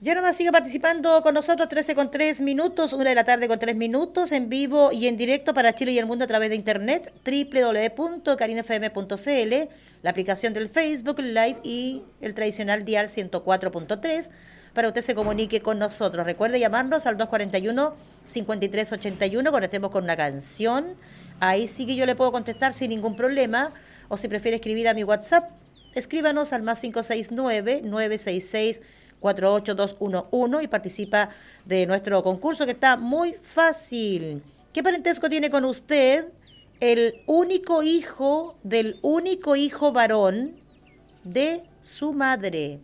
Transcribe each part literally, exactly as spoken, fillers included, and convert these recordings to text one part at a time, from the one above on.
Ya nomás sigue participando con nosotros, trece con tres minutos, una de la tarde con tres minutos, en vivo y en directo para Chile y el mundo a través de internet, doble u doble u doble u punto carina f m punto c l, la aplicación del Facebook Live y el tradicional dial ciento cuatro punto tres, para que usted se comunique con nosotros. Recuerde llamarnos al dos cuarenta y uno, cincuenta y tres ochenta y uno cuando estemos con una canción. Ahí sí que yo le puedo contestar sin ningún problema, o si prefiere escribir a mi WhatsApp, escríbanos al más cinco seis nueve, nueve seis seis, cuatro ocho dos uno uno y participa de nuestro concurso que está muy fácil. ¿Qué parentesco tiene con usted el único hijo del único hijo varón de su madre?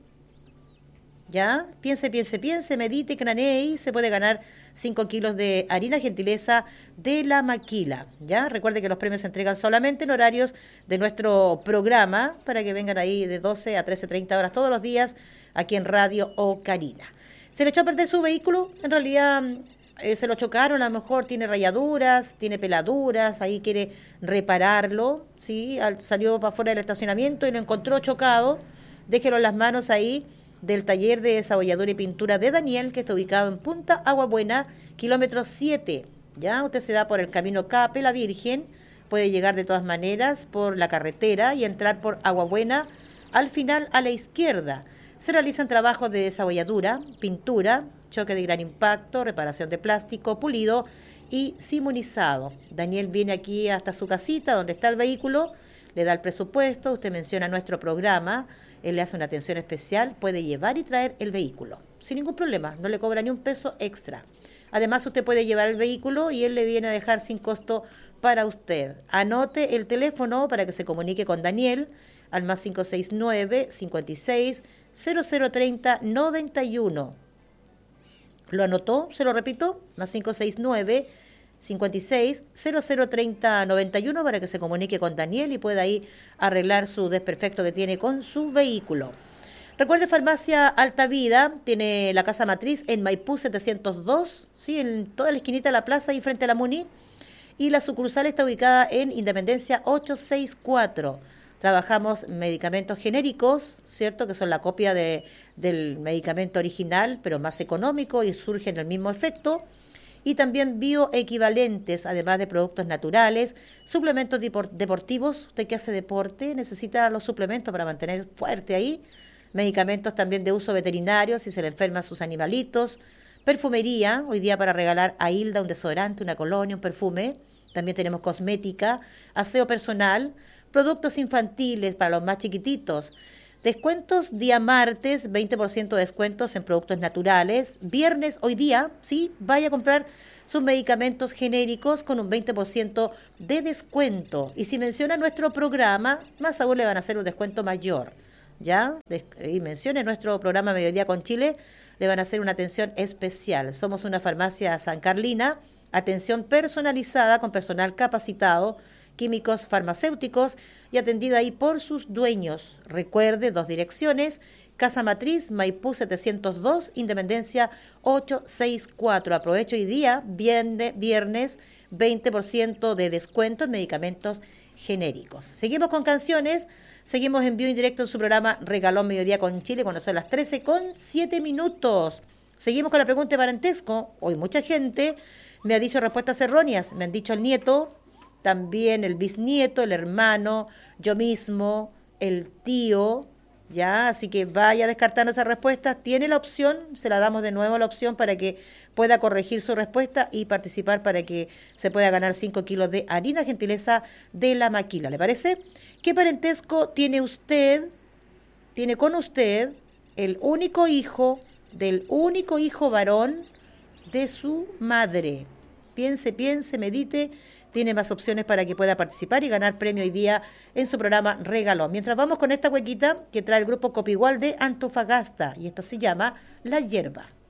¿Ya? Piense, piense, piense, medite, cranee y se puede ganar cinco kilos de harina gentileza de la Maquila. ¿Ya? Recuerde que los premios se entregan solamente en horarios de nuestro programa para que vengan ahí de doce a trece treinta horas todos los días aquí en Radio Ocarina. ¿Se le echó a perder su vehículo? En realidad eh, se lo chocaron, a lo mejor tiene rayaduras, tiene peladuras, ahí quiere repararlo, ¿sí? Al, salió para fuera del estacionamiento y lo encontró chocado. Déjelo en las manos ahí del taller de desabolladura y pintura de Daniel, que está ubicado en Punta Agua Buena, kilómetro siete. Ya, usted se va por el camino Cape La Virgen, puede llegar de todas maneras por la carretera y entrar por Agua Buena, al final a la izquierda. Se realizan trabajos de desabolladura, pintura, choque de gran impacto, reparación de plástico, pulido y simonizado. Daniel viene aquí hasta su casita donde está el vehículo, le da el presupuesto, usted menciona nuestro programa, él le hace una atención especial, puede llevar y traer el vehículo sin ningún problema, no le cobra ni un peso extra. Además, usted puede llevar el vehículo y él le viene a dejar sin costo para usted. Anote el teléfono para que se comunique con Daniel al más cinco seis nueve, cincuenta y seis, cero cero treinta, noventa y uno. ¿Lo anotó? Se lo repito, más cinco seis nueve, cincuenta y seis, cero cero treinta, noventa y uno para que se comunique con Daniel y pueda ahí arreglar su desperfecto que tiene con su vehículo. Recuerde, Farmacia Alta Vida tiene la casa matriz en Maipú setecientos dos, ¿sí? En toda la esquinita de la plaza y frente a la Muni, y la sucursal está ubicada en Independencia ochocientos sesenta y cuatro. Trabajamos medicamentos genéricos, ¿cierto? Que son la copia de, del medicamento original, pero más económico y surgen el mismo efecto. Y también bioequivalentes, además de productos naturales, suplementos deportivos. Usted que hace deporte necesita los suplementos para mantener fuerte ahí. Medicamentos también de uso veterinario, si se le enferman sus animalitos. Perfumería, hoy día para regalar a Hilda un desodorante, una colonia, un perfume. También tenemos cosmética, aseo personal, productos infantiles para los más chiquititos. Descuentos día martes, veinte por ciento de descuentos en productos naturales. Viernes, hoy día, sí, vaya a comprar sus medicamentos genéricos con un veinte por ciento de descuento. Y si menciona nuestro programa, más aún le van a hacer un descuento mayor. ¿Ya? Y mencione nuestro programa Mediodía con Chile, le van a hacer una atención especial. Somos una farmacia San Carlina, atención personalizada con personal capacitado, químicos farmacéuticos y atendida ahí por sus dueños. Recuerde, dos direcciones, Casa Matriz, Maipú setecientos dos, Independencia ochocientos sesenta y cuatro. Aprovecho hoy día, viernes, viernes, veinte por ciento de descuento en medicamentos genéricos. Seguimos con canciones, seguimos en vivo en directo en su programa Regalón Mediodía con Chile cuando son las trece con siete minutos. Seguimos con la pregunta de parentesco. Hoy mucha gente me ha dicho respuestas erróneas, me han dicho el nieto, también el bisnieto, el hermano, yo mismo, el tío, ya, así que vaya descartando esas respuestas. Tiene la opción, se la damos de nuevo la opción para que pueda corregir su respuesta y participar para que se pueda ganar cinco kilos de harina gentileza de la Maquila. ¿Le parece? ¿Qué parentesco tiene usted, tiene con usted el único hijo del único hijo varón de su madre? Piense, piense, medite. Tiene más opciones para que pueda participar y ganar premio hoy día en su programa Regalón. Mientras vamos con esta huequita que trae el grupo Copigual de Antofagasta, y esta se llama La Hierba.